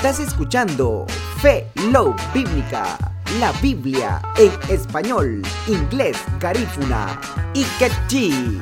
Estás escuchando Fe Love Bíblica, la Biblia en español, inglés, garífuna y quechí.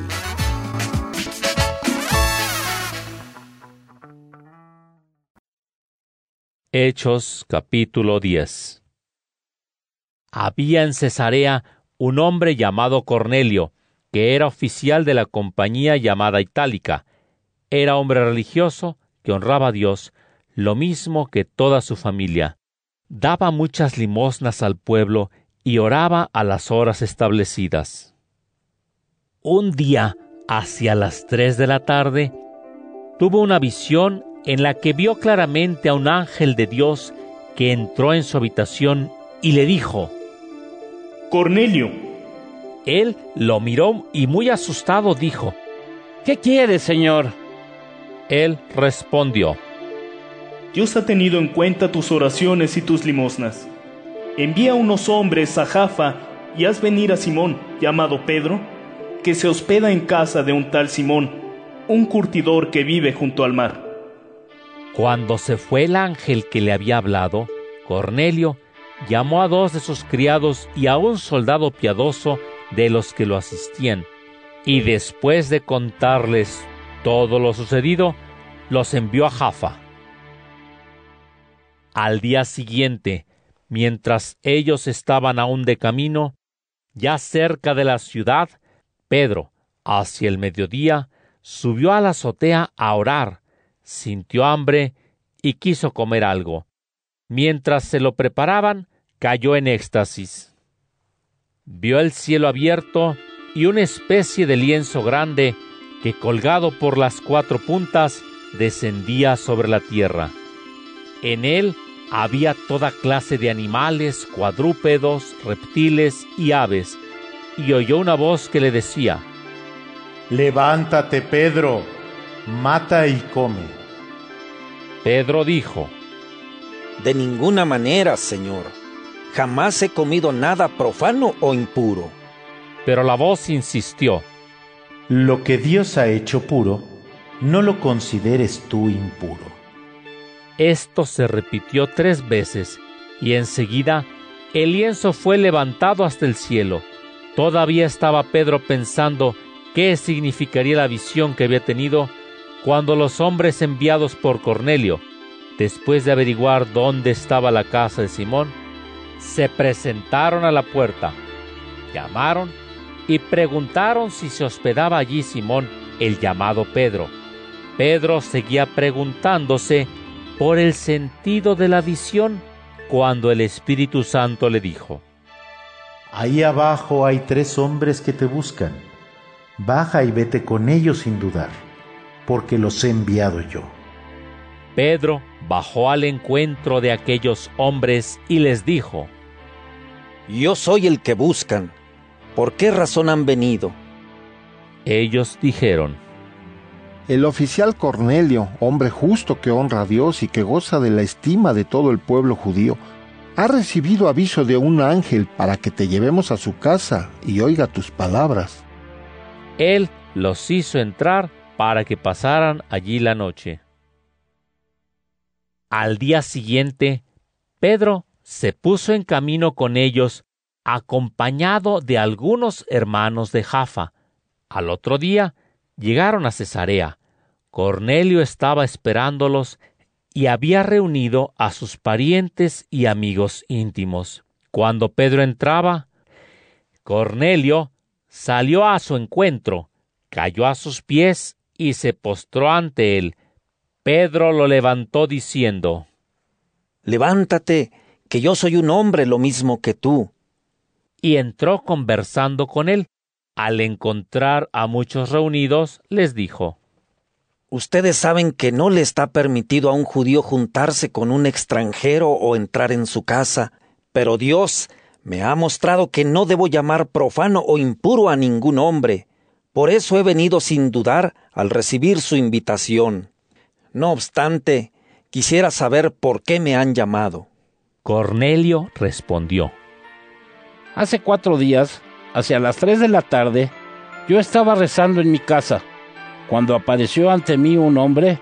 Hechos capítulo 10. Había en Cesarea un hombre llamado Cornelio, que era oficial de la compañía llamada Itálica. Era hombre religioso que honraba a Dios, lo mismo que toda su familia. Daba muchas limosnas al pueblo y oraba a las horas establecidas. Un día, hacia las 3 de la tarde, tuvo una visión en la que vio claramente a un ángel de Dios que entró en su habitación y le dijo: Cornelio. Él lo miró y muy asustado dijo: ¿Qué quieres, Señor? Él respondió: Dios ha tenido en cuenta tus oraciones y tus limosnas. Envía unos hombres a Jaffa y haz venir a Simón, llamado Pedro, que se hospeda en casa de un tal Simón, un curtidor que vive junto al mar. Cuando se fue el ángel que le había hablado, Cornelio llamó a 2 de sus criados y a un soldado piadoso de los que lo asistían, y después de contarles todo lo sucedido, los envió a Jaffa. Al día siguiente, mientras ellos estaban aún de camino, ya cerca de la ciudad, Pedro, hacia el mediodía, subió a la azotea a orar, sintió hambre y quiso comer algo. Mientras se lo preparaban, cayó en éxtasis. Vio el cielo abierto y una especie de lienzo grande que, colgado por las 4 puntas, descendía sobre la tierra. En él había toda clase de animales, cuadrúpedos, reptiles y aves, y oyó una voz que le decía: Levántate, Pedro, mata y come. Pedro dijo: De ninguna manera, Señor. Jamás he comido nada profano o impuro. Pero la voz insistió: Lo que Dios ha hecho puro, no lo consideres tú impuro. Esto se repitió 3 veces, y enseguida el lienzo fue levantado hasta el cielo. Todavía estaba Pedro pensando qué significaría la visión que había tenido, cuando los hombres enviados por Cornelio, después de averiguar dónde estaba la casa de Simón, se presentaron a la puerta, llamaron y preguntaron si se hospedaba allí Simón, el llamado Pedro. Pedro seguía preguntándose por el sentido de la visión, cuando el Espíritu Santo le dijo: Ahí abajo hay 3 hombres que te buscan. Baja y vete con ellos sin dudar, porque los he enviado yo. Pedro bajó al encuentro de aquellos hombres y les dijo: Yo soy el que buscan. ¿Por qué razón han venido? Ellos dijeron: El oficial Cornelio, hombre justo que honra a Dios y que goza de la estima de todo el pueblo judío, ha recibido aviso de un ángel para que te llevemos a su casa y oiga tus palabras. Él los hizo entrar para que pasaran allí la noche. Al día siguiente, Pedro se puso en camino con ellos, acompañado de algunos hermanos de Jaffa. Al otro día llegaron a Cesarea. Cornelio estaba esperándolos y había reunido a sus parientes y amigos íntimos. Cuando Pedro entraba, Cornelio salió a su encuentro, cayó a sus pies y se postró ante él. Pedro lo levantó diciendo: Levántate, que yo soy un hombre lo mismo que tú. Y entró conversando con él. Al encontrar a muchos reunidos, les dijo: Ustedes saben que no le está permitido a un judío juntarse con un extranjero o entrar en su casa, pero Dios me ha mostrado que no debo llamar profano o impuro a ningún hombre. Por eso he venido sin dudar al recibir su invitación. No obstante, quisiera saber por qué me han llamado. Cornelio respondió: Hace 4 días, hacia las 3 de la tarde, yo estaba rezando en mi casa, cuando apareció ante mí un hombre